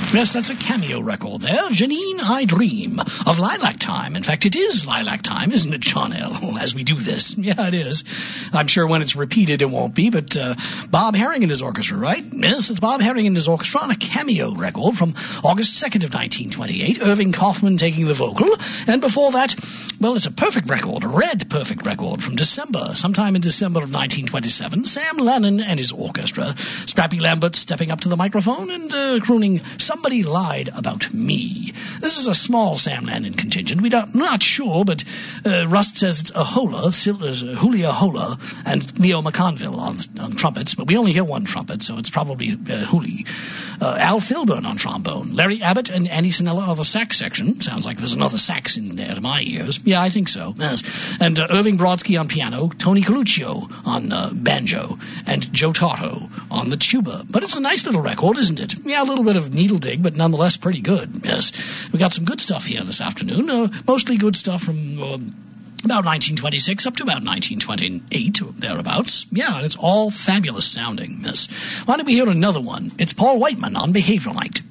Yes, that's a cameo record there. Janine, I Dream of Lilac Time. In fact, it is Lilac Time, isn't it, John L., as we do this? Yeah, it is. I'm sure when it's repeated it won't be, but Bob Herring and his orchestra, right? Yes, it's Bob Herring and his orchestra on a cameo record from August 2nd of 1928, Irving Kaufman taking the vocal, and before that, well, it's a perfect record, a red perfect record from December, sometime in December of 1927, Sam Lennon and his orchestra, Scrappy Lambert stepping up to the microphone and crooning Somebody Lied About Me. This is a small Sam Lennon contingent. We're not sure, but Rust says it's Ahola, Julia Ahola, and Leo McConville on trumpets, but we only hear one trumpet, so it's probably Hooley. Al Filburn on trombone. Larry Abbott and Annie Sinella are the sax section. Sounds like there's another sax in there to my ears. Yeah, I think so. Yes. And Irving Brodsky on piano, Tony Coluccio on banjo, and Joe Tarto on the tuba. But it's a nice little record, isn't it? Yeah, a little bit of needle dig, but nonetheless pretty good. Yes. We got some good stuff here this afternoon. Mostly good stuff from about 1926 up to about 1928, or thereabouts. Yeah, and it's all fabulous sounding. Yes. Why don't we hear another one? It's Paul Whiteman on Behavior Light.